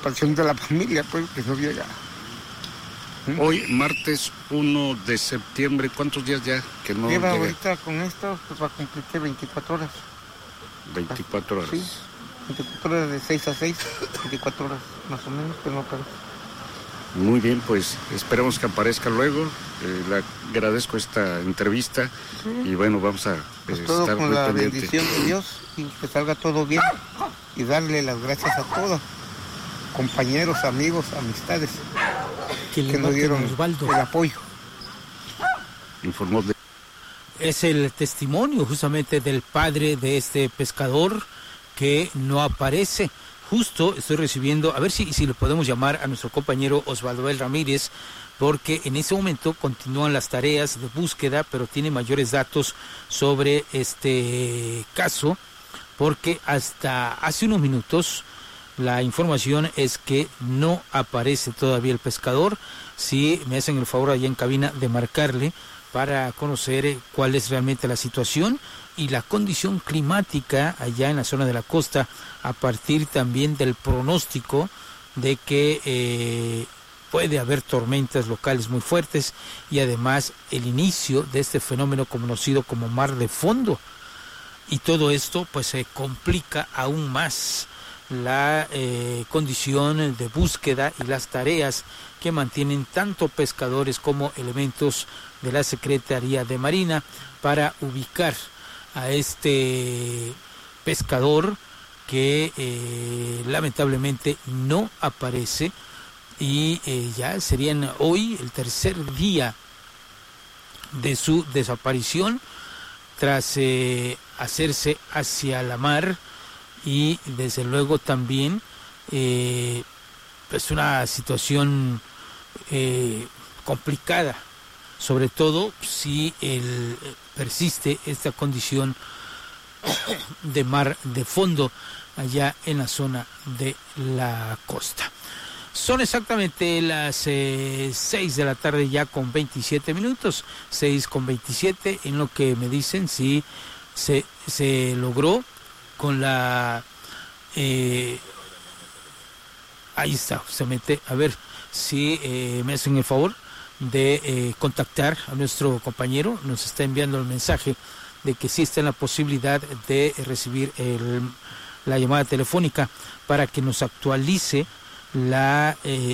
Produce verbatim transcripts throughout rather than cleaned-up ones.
satisfacción de la familia, pues, que no llega. Hoy, martes primero de septiembre, ¿cuántos días ya que no Lleva llega? ahorita con esto, pues va a cumplir ¿qué? veinticuatro horas. veinticuatro horas. Sí, veinticuatro horas de seis a seis, veinticuatro horas más o menos, que no aparece. Muy bien, pues esperamos que aparezca luego. Eh, le agradezco esta entrevista sí. Y bueno, vamos a pues eh, todo estar con muy la pendiente. bendición de Dios y que salga todo bien y darle las gracias a todos, compañeros, amigos, amistades que, que nos dieron Osvaldo. El apoyo. Informó de... Es el testimonio justamente del padre de este pescador que no aparece. Justo estoy recibiendo, a ver si, si le podemos llamar a nuestro compañero Osvaldo Abel Ramírez, porque en ese momento continúan las tareas de búsqueda, pero tiene mayores datos sobre este caso, porque hasta hace unos minutos la información es que no aparece todavía el pescador. Si me hacen el favor allá en cabina de marcarle para conocer cuál es realmente la situación y la condición climática allá en la zona de la costa, a partir también del pronóstico de que eh, puede haber tormentas locales muy fuertes y además el inicio de este fenómeno conocido como mar de fondo. Y todo esto pues se complica aún más la eh, condición de búsqueda y las tareas que mantienen tanto pescadores como elementos de la Secretaría de Marina para ubicar a este pescador que eh, lamentablemente no aparece y eh, ya serían hoy el tercer día de su desaparición tras eh, hacerse hacia la mar y desde luego también eh, pues una situación eh, complicada, sobre todo si el, persiste esta condición de mar de fondo allá en la zona de la costa. Son exactamente las eh, seis de la tarde ya con veintisiete minutos, seis con veintisiete, en lo que me dicen si se, se logró con la... Eh, ahí está, justamente, a ver si eh, me hacen el favor de eh, contactar a nuestro compañero. Nos está enviando el mensaje de que sí está en la posibilidad de recibir el, la llamada telefónica para que nos actualice la eh,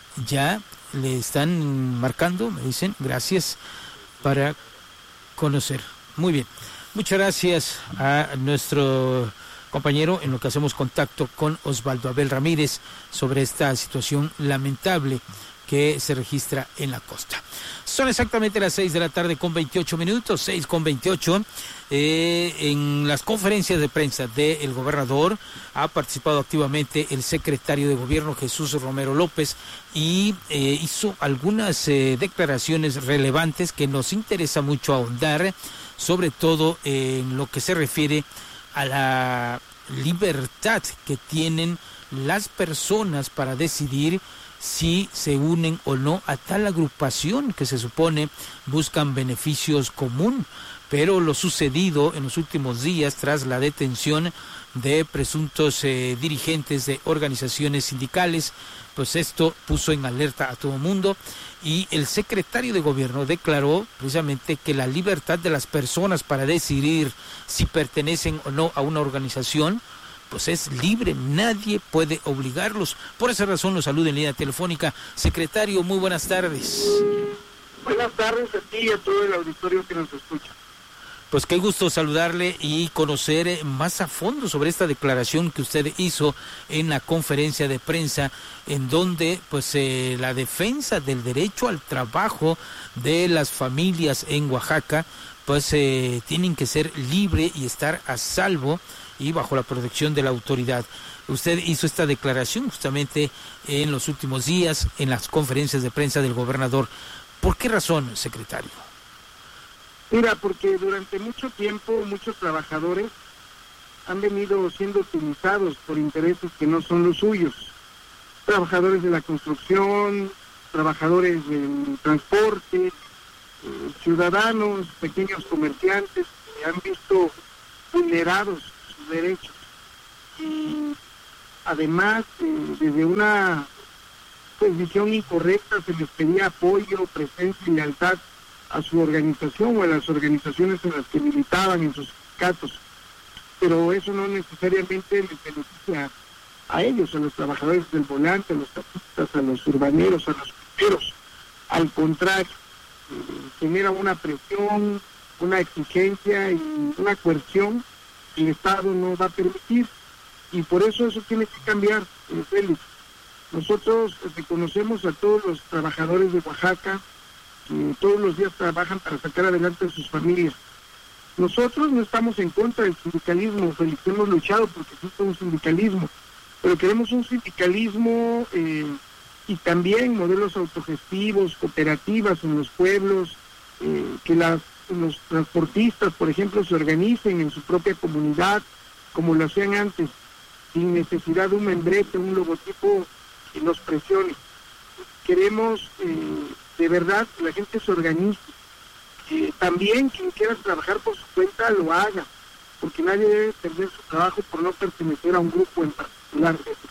ya le están marcando, me dicen, gracias, para conocer. Muy bien, muchas gracias a nuestro compañero en lo que hacemos contacto con Osvaldo Abel Ramírez sobre esta situación lamentable que se registra en la costa. Son exactamente las seis de la tarde con veintiocho minutos, seis con veintiocho. Eh, en las conferencias de prensa del gobernador ha participado activamente el secretario de Gobierno Jesús Romero López y eh, hizo algunas eh, declaraciones relevantes que nos interesa mucho ahondar, sobre todo eh, en lo que se refiere a la libertad que tienen las personas para decidir si se unen o no a tal agrupación que se supone buscan beneficios común, pero lo sucedido en los últimos días tras la detención de presuntos eh, dirigentes de organizaciones sindicales, pues esto puso en alerta a todo el mundo y el secretario de Gobierno declaró precisamente que la libertad de las personas para decidir si pertenecen o no a una organización pues es libre, nadie puede obligarlos. Por esa razón los saludo en línea telefónica. Secretario, muy buenas tardes. Buenas tardes a ti y a todo el auditorio que nos escucha. Pues qué gusto saludarle y conocer más a fondo sobre esta declaración que usted hizo en la conferencia de prensa, en donde pues eh, la defensa del derecho al trabajo de las familias en Oaxaca pues eh, tienen que ser libre y estar a salvo y bajo la protección de la autoridad. Usted hizo esta declaración justamente en los últimos días en las conferencias de prensa del gobernador. ¿Por qué razón, secretario? Mira, porque durante mucho tiempo muchos trabajadores han venido siendo utilizados por intereses que no son los suyos. Trabajadores de la construcción, trabajadores del transporte, eh, ciudadanos, pequeños comerciantes que han visto vulnerados sus derechos. Y además, eh, desde una pues, visión incorrecta se les pedía apoyo, presencia y lealtad a su organización o a las organizaciones en las que militaban en sus sindicatos. Pero eso no necesariamente les beneficia a ellos, a los trabajadores del volante, a los taxistas, a los urbaneros, a los piperos. Al contrario, eh, genera una presión, una exigencia y una coerción que el Estado no va a permitir. Y por eso eso tiene que cambiar, eh, Félix. Nosotros reconocemos a todos los trabajadores de Oaxaca que todos los días trabajan para sacar adelante a sus familias. Nosotros no estamos en contra del sindicalismo, Félix, hemos luchado porque existe un sindicalismo, pero queremos un sindicalismo eh, y también modelos autogestivos, cooperativas en los pueblos, eh, que las, los transportistas, por ejemplo, se organicen en su propia comunidad, como lo hacían antes, sin necesidad de un membrete, un logotipo que nos presione. Queremos eh, de verdad que la gente se organice. Eh, también quien quiera trabajar por su cuenta lo haga, porque nadie debe perder su trabajo por no pertenecer a un grupo en particular.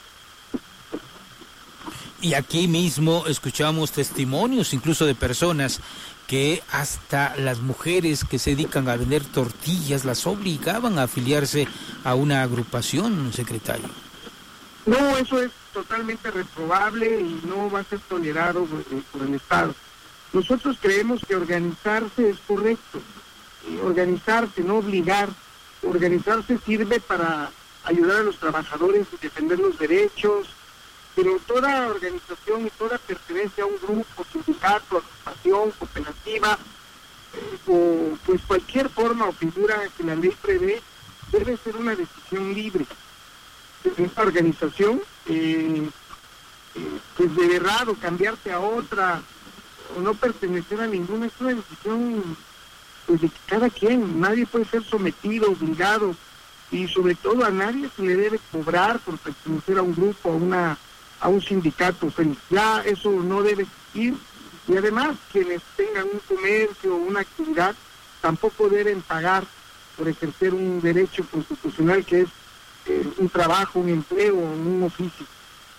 Y aquí mismo escuchamos testimonios incluso de personas que hasta las mujeres que se dedican a vender tortillas las obligaban a afiliarse a una agrupación, secretario. No, eso es totalmente reprobable y no va a ser tolerado por, por el Estado. Nosotros creemos que organizarse es correcto, eh, organizarse, no obligar. Organizarse sirve para ayudar a los trabajadores y defender los derechos, pero toda organización y toda pertenencia a un grupo, sindicato, agrupación, cooperativa, eh, o pues cualquier forma o figura que la ley prevé, debe ser una decisión libre. Esta organización, eh, eh, pues de verdad, o cambiarse a otra, o no pertenecer a ninguna, es una decisión pues de cada quien. Nadie puede ser sometido, obligado, y sobre todo a nadie se le debe cobrar por pertenecer a un grupo, a una a un sindicato. Ya eso no debe existir, y además quienes tengan un comercio o una actividad tampoco deben pagar por ejercer un derecho constitucional que es eh, un trabajo, un empleo, un oficio.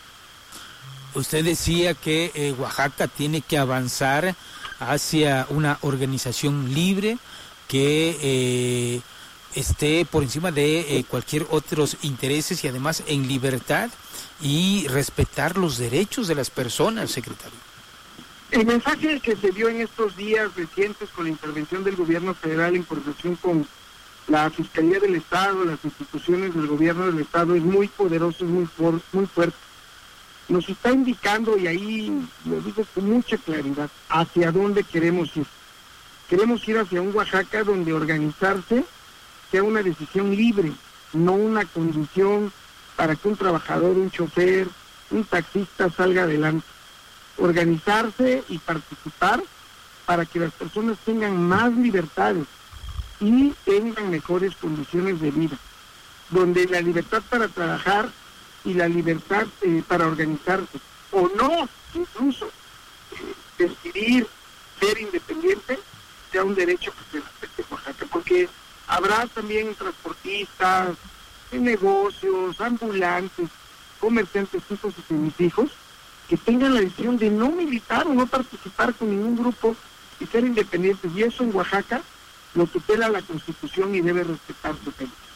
Usted decía que eh, Oaxaca tiene que avanzar hacia una organización libre que eh, esté por encima de eh, cualquier otros intereses y además en libertad y respetar los derechos de las personas, secretario. El mensaje que se dio en estos días recientes con la intervención del gobierno federal en coordinación con la Fiscalía del Estado, las instituciones del gobierno del Estado, es muy poderoso, es muy, for- muy fuerte. Nos está indicando, y ahí lo digo con mucha claridad, hacia dónde queremos ir. Queremos ir hacia un Oaxaca donde organizarse sea una decisión libre, no una condición para que un trabajador, un chofer, un taxista salga adelante. Organizarse y participar para que las personas tengan más libertades y tengan mejores condiciones de vida, donde la libertad para trabajar y la libertad eh, para organizarse, o no, incluso eh, decidir ser independiente, sea un derecho que se respete en Oaxaca, porque habrá también transportistas, negocios, ambulantes, comerciantes, hijos y semihijos, que tengan la decisión de no militar o no participar con ningún grupo y ser independientes, y eso en Oaxaca lo tutela la Constitución y debe respetarse.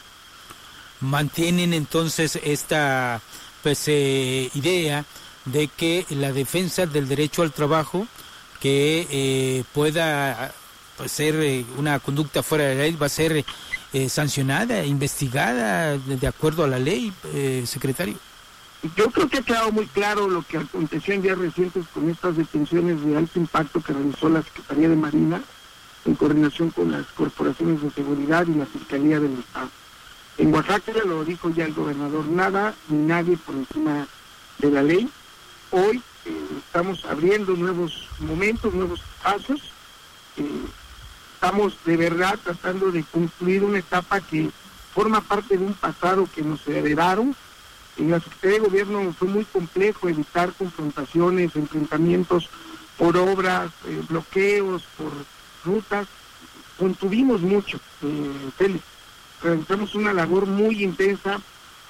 Mantienen entonces esta pues eh, idea de que la defensa del derecho al trabajo que eh, pueda pues, ser eh, una conducta fuera de la ley va a ser eh, sancionada, investigada de, de acuerdo a la ley, eh, secretario. Yo creo que ha quedado muy claro lo que aconteció en días recientes con estas detenciones de alto impacto que realizó la Secretaría de Marina en coordinación con las corporaciones de seguridad y la Fiscalía del Estado. En Oaxaca, lo dijo ya el gobernador, nada ni nadie por encima de la ley. Hoy eh, estamos abriendo nuevos momentos, nuevos pasos. Eh, estamos de verdad tratando de concluir una etapa que forma parte de un pasado que nos heredaron. En la Secretaría de Gobierno fue muy complejo evitar confrontaciones, enfrentamientos por obras, eh, bloqueos, por rutas. Contuvimos mucho, eh, Félix. Realizamos una labor muy intensa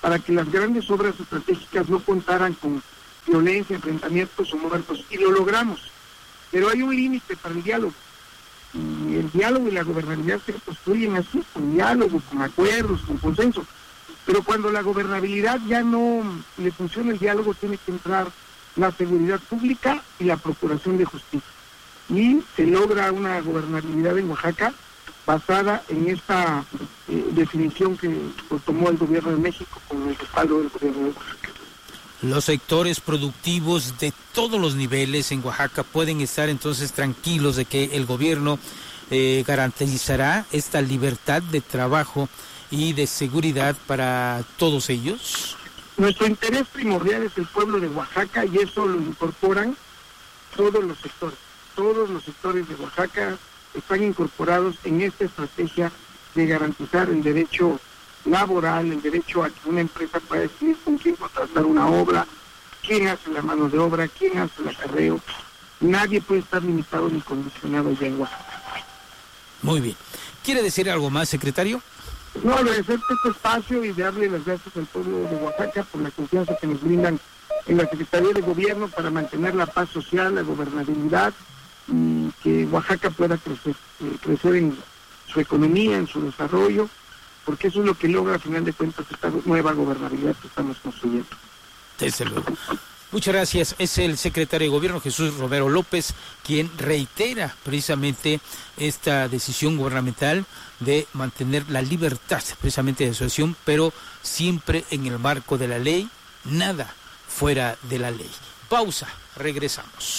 para que las grandes obras estratégicas no contaran con violencia, enfrentamientos o muertos, y lo logramos. Pero hay un límite para el diálogo. Y el diálogo y la gobernabilidad se construyen así, con diálogo, con acuerdos, con consenso. Pero cuando la gobernabilidad ya no le funciona el diálogo, tiene que entrar la seguridad pública y la procuración de justicia. Y se logra una gobernabilidad en Oaxaca basada en esta eh, definición que tomó el gobierno de México con el respaldo del gobierno de Oaxaca. Los sectores productivos de todos los niveles en Oaxaca pueden estar entonces tranquilos de que el gobierno eh, garantizará esta libertad de trabajo y de seguridad para todos ellos. Nuestro interés primordial es el pueblo de Oaxaca y eso lo incorporan todos los sectores. Todos los sectores de Oaxaca están incorporados en esta estrategia de garantizar el derecho laboral, el derecho a que una empresa pueda decidir con quién contratar una obra, quién hace la mano de obra, quién hace el acarreo. Nadie puede estar limitado ni condicionado ya en Oaxaca. Muy bien. ¿Quiere decir algo más, secretario? No, agradecerte este espacio y darle las gracias al pueblo de Oaxaca por la confianza que nos brindan en la Secretaría de Gobierno para mantener la paz social, la gobernabilidad y que Oaxaca pueda crecer, eh, crecer en su economía, en su desarrollo, porque eso es lo que logra, a final de cuentas, esta nueva gobernabilidad que estamos construyendo. Desde luego. Muchas gracias. Es el secretario de Gobierno, Jesús Romero López, quien reitera precisamente esta decisión gubernamental de mantener la libertad precisamente de asociación, pero siempre en el marco de la ley, nada fuera de la ley. Pausa, regresamos.